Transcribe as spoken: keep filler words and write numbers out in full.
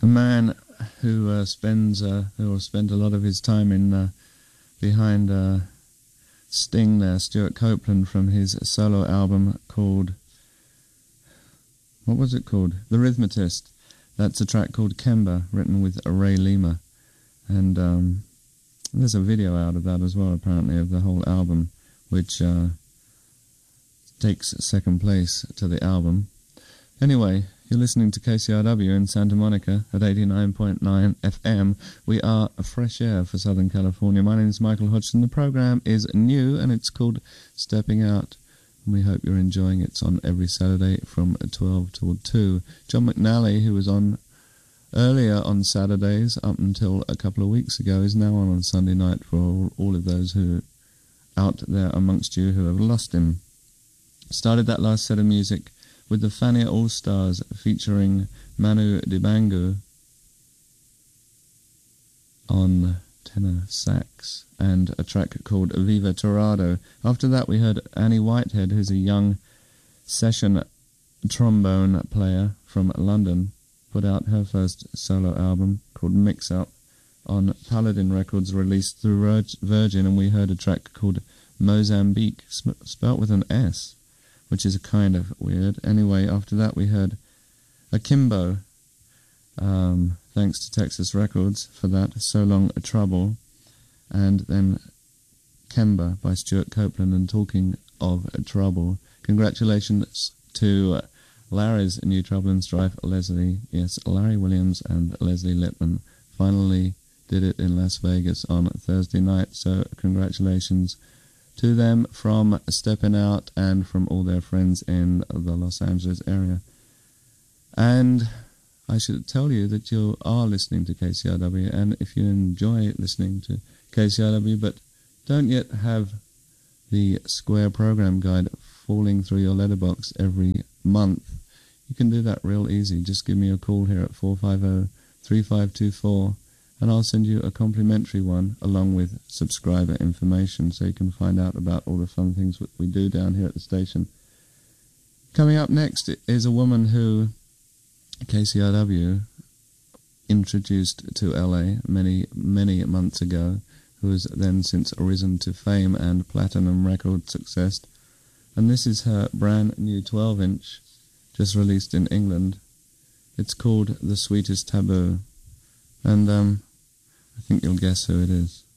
a man who uh, spends uh, who will spend a lot of his time in uh, behind uh, Sting there, Stuart Copeland, from his solo album called, what was it called? The Rhythmatist. That's a track called Kemba, written with Ray Lima. And um, there's a video out of that as well, apparently, of the whole album, which uh, takes second place to the album. Anyway, you're listening to K C R W in Santa Monica at eighty-nine point nine F M. We are a fresh air for Southern California. My name is Michael Hodgson. The program is new and it's called Stepping Out. And we hope you're enjoying it. It's on every Saturday from twelve till two. John McNally, who was on earlier on Saturdays up until a couple of weeks ago, is now on on Sunday night for all, all of those who out there amongst you who have lost him. Started that last set of music with the Fania All-Stars featuring Manu Dibango on tenor sax and a track called Viva Torado. After that we heard Annie Whitehead, who's a young session trombone player from London, put out her first solo album called Mix Up on Paladin Records, released through Virgin, and we heard a track called Mozambique, spelt with an S, which is kind of weird. Anyway, after that we heard Akimbo, um, thanks to Texas Records for that, So Long a Trouble, and then Kemba by Stuart Copeland. And talking of trouble, congratulations to Larry's new Trouble and Strife, Leslie, yes, Larry Williams and Leslie Lippman finally did it in Las Vegas on Thursday night, so congratulations to them from Stepping Out and from all their friends in the Los Angeles area. And I should tell you that you are listening to K C R W, and if you enjoy listening to K C R W but don't yet have the Square Program Guide falling through your letterbox every month, you can do that real easy. Just give me a call here at four five zero, three five two four, and I'll send you a complimentary one along with subscriber information so you can find out about all the fun things that we do down here at the station. Coming up next is a woman who K C R W introduced to L A many, many months ago, who has then since risen to fame and platinum record success. And this is her brand new twelve inch, just released in England. It's called The Sweetest Taboo. And um, I think you'll guess who it is.